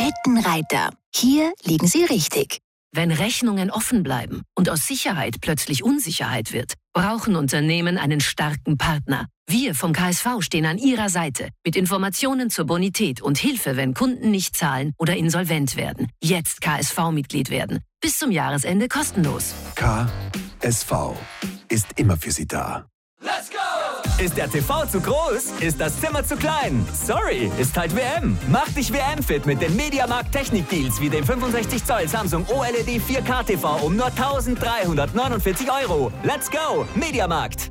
Bettenreiter. Hier liegen Sie richtig. Wenn Rechnungen offen bleiben und aus Sicherheit plötzlich Unsicherheit wird, brauchen Unternehmen einen starken Partner. Wir vom KSV stehen an Ihrer Seite mit Informationen zur Bonität und Hilfe, wenn Kunden nicht zahlen oder insolvent werden. Jetzt KSV-Mitglied werden. Bis zum Jahresende kostenlos. KSV ist immer für Sie da. Let's go! Ist der TV zu groß? Ist das Zimmer zu klein? Sorry, ist halt WM. Mach dich WM-fit mit den Mediamarkt Technik-Deals wie dem 65 Zoll Samsung OLED 4K TV um nur 1.349 €. Let's go, Mediamarkt!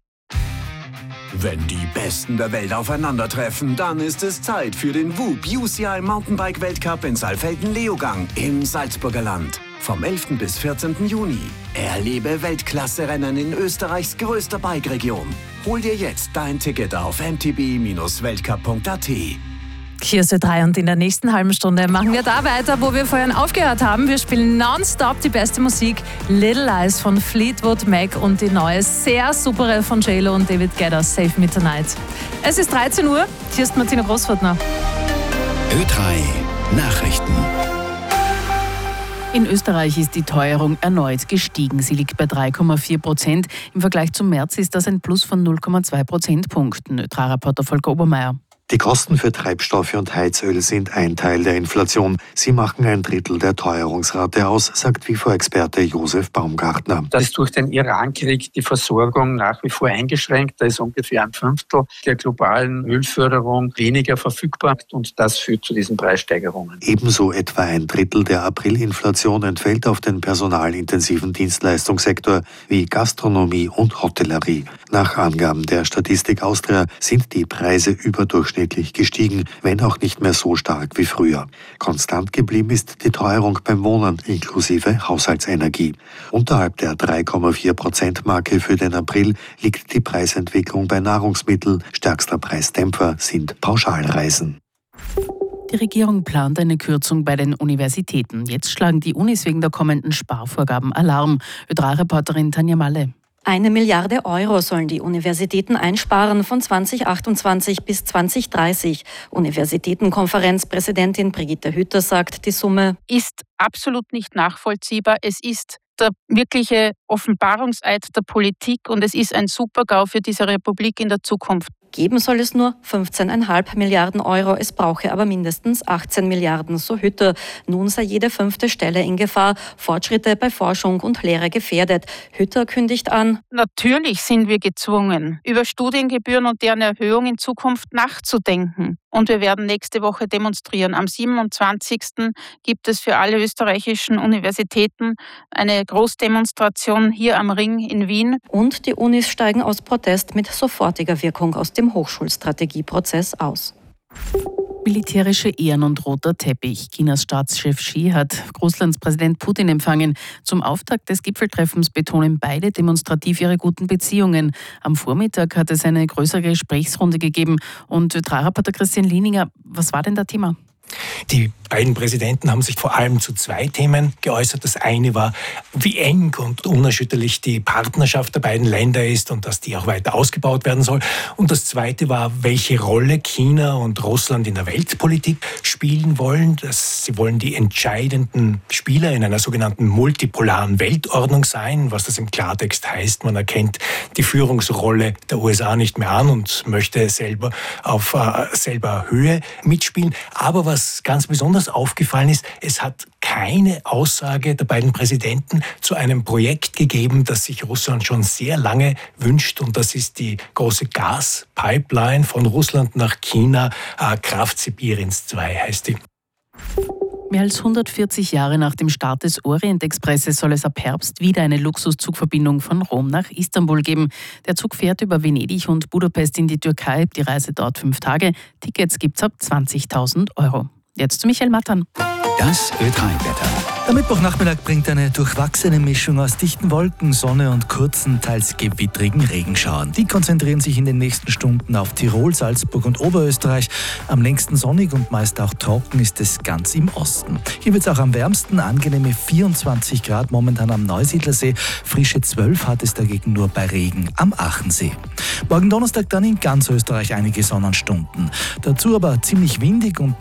Wenn die Besten der Welt aufeinandertreffen, dann ist es Zeit für den WUB UCI Mountainbike Weltcup in Saalfelden-Leogang im Salzburger Land. Vom 11. bis 14. Juni. Erlebe Weltklasse-Rennen in Österreichs größter Bike-Region. Hol dir jetzt dein Ticket auf mtb-weltcup.at. Hier ist Ö3 und in der nächsten halben Stunde machen wir da weiter, wo wir vorhin aufgehört haben. Wir spielen nonstop die beste Musik. Little Lies von Fleetwood Mac und die neue, sehr supere von JLo und David Guetta, Save Me Tonight. Es ist 13 Uhr, hier ist Martina Großfurtner. Ö3 Nachrichten. In Österreich ist die Teuerung erneut gestiegen. Sie liegt bei 3,4%. Im Vergleich zum März ist das ein Plus von 0,2 Prozentpunkten. Ö3-Reporter Volker Obermeier. Die Kosten für Treibstoffe und Heizöl sind ein Teil der Inflation. Sie machen ein Drittel der Teuerungsrate aus, sagt WIFO-Experte Josef Baumgartner. Das ist durch den Irankrieg die Versorgung nach wie vor eingeschränkt. Da ist ungefähr ein Fünftel der globalen Ölförderung weniger verfügbar und das führt zu diesen Preissteigerungen. Ebenso etwa ein Drittel der Aprilinflation entfällt auf den personalintensiven Dienstleistungssektor wie Gastronomie und Hotellerie. Nach Angaben der Statistik Austria sind die Preise überdurchschnittlich gestiegen, wenn auch nicht mehr so stark wie früher. Konstant geblieben ist die Teuerung beim Wohnen inklusive Haushaltsenergie. Unterhalb der 3,4%-Marke für den April liegt die Preisentwicklung bei Nahrungsmitteln. Stärkster Preisdämpfer sind Pauschalreisen. Die Regierung plant eine Kürzung bei den Universitäten. Jetzt schlagen die Unis wegen der kommenden Sparvorgaben Alarm. Ö3-Reporterin Tanja Malle. 1 Milliarde Euro sollen die Universitäten einsparen von 2028 bis 2030. Universitätenkonferenzpräsidentin Brigitte Hütter sagt, die Summe ist absolut nicht nachvollziehbar. Es ist der wirkliche Offenbarungseid der Politik und es ist ein Super-GAU für diese Republik in der Zukunft. Geben soll es nur 15,5 Milliarden Euro, es brauche aber mindestens 18 Milliarden, so Hütter. Nun sei jede 5. Stelle in Gefahr, Fortschritte bei Forschung und Lehre gefährdet. Hütter kündigt an: Natürlich sind wir gezwungen, über Studiengebühren und deren Erhöhung in Zukunft nachzudenken. Und wir werden nächste Woche demonstrieren. Am 27. gibt es für alle österreichischen Universitäten eine Großdemonstration hier am Ring in Wien. Und die Unis steigen aus Protest mit sofortiger Wirkung aus dem Hochschulstrategieprozess aus. Militärische Ehren und roter Teppich. Chinas Staatschef Xi hat Russlands Präsident Putin empfangen. Zum Auftakt des Gipfeltreffens betonen beide demonstrativ ihre guten Beziehungen. Am Vormittag hat es eine größere Gesprächsrunde gegeben. Und Ö3-Reporter Christian Lieninger, was war denn da Thema? Die beiden Präsidenten haben sich vor allem zu 2 Themen geäußert. Das eine war, wie eng und unerschütterlich die Partnerschaft der beiden Länder ist und dass die auch weiter ausgebaut werden soll. Und das zweite war, welche Rolle China und Russland in der Weltpolitik spielen wollen. Sie wollen die entscheidenden Spieler in einer sogenannten multipolaren Weltordnung sein. Was das im Klartext heißt, man erkennt die Führungsrolle der USA nicht mehr an und möchte selber auf selber Höhe mitspielen. Aber was ganz besonders aufgefallen ist, es hat keine Aussage der beiden Präsidenten zu einem Projekt gegeben, das sich Russland schon sehr lange wünscht. Und das ist die große Gaspipeline von Russland nach China. Kraft Sibiriens 2 heißt die. Mehr als 140 Jahre nach dem Start des Orient-Expresses soll es ab Herbst wieder eine Luxuszugverbindung von Rom nach Istanbul geben. Der Zug fährt über Venedig und Budapest in die Türkei. Die Reise dauert 5 Tage. Tickets gibt's ab 20.000 €. Jetzt zu Michael Mattern. Das Ö3-Wetter. Der Mittwochnachmittag bringt eine durchwachsene Mischung aus dichten Wolken, Sonne und kurzen, teils gewittrigen Regenschauern. Die konzentrieren sich in den nächsten Stunden auf Tirol, Salzburg und Oberösterreich. Am längsten sonnig und meist auch trocken ist es ganz im Osten. Hier wird es auch am wärmsten, angenehme 24 Grad momentan am Neusiedlersee. Frische 12 hat es dagegen nur bei Regen am Achensee. Morgen Donnerstag dann in ganz Österreich einige Sonnenstunden. Dazu aber ziemlich windig und